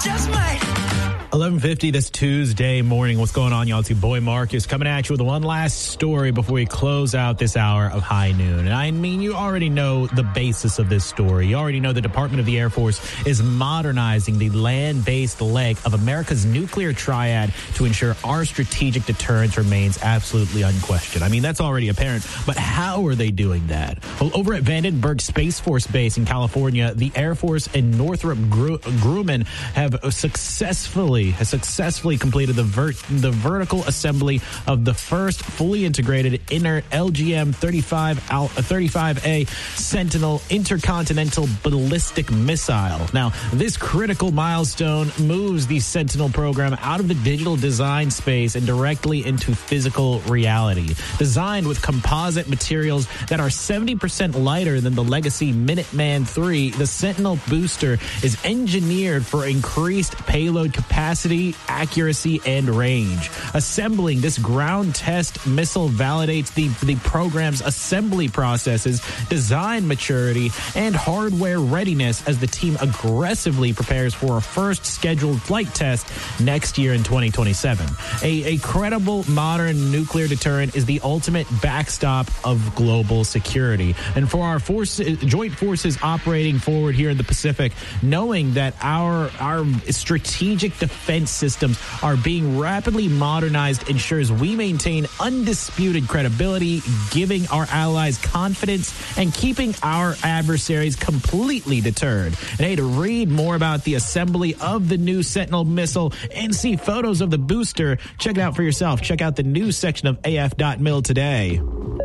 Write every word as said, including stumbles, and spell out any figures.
just might. eleven fifty this Tuesday morning. What's going on, y'all? It's your boy Marcus coming at you with one last story before we close out this hour of High Noon. And I mean, you already know the basis of this story. You already know the Department of the Air Force is modernizing the land-based leg of America's nuclear triad to ensure our strategic deterrence remains absolutely unquestioned. I mean, that's already apparent. But how are they doing that? Well, over at Vandenberg Space Force Base in California, the Air Force and Northrop Grumman have successfully has successfully completed the vert, the vertical assembly of the first fully integrated inert L G M thirty-five A Sentinel intercontinental ballistic missile. Now, this critical milestone moves the Sentinel program out of the digital design space and directly into physical reality. Designed with composite materials that are seventy percent lighter than the legacy Minuteman three, the Sentinel booster is engineered for increased payload capacity, accuracy, and range. Assembling this ground test missile validates the, the program's assembly processes, design maturity, and hardware readiness as the team aggressively prepares for a first scheduled flight test next year in twenty twenty-seven. A, a credible modern nuclear deterrent is the ultimate backstop of global security. And for our forces, joint forces operating forward here in the Pacific, knowing that our, our strategic defense systems are being rapidly modernized ensures we maintain undisputed credibility, giving our allies confidence and keeping our adversaries completely deterred. And hey, to read more about the assembly of the new Sentinel missile and see photos of the booster, check it out for yourself. Check out the news section of A F dot mil today.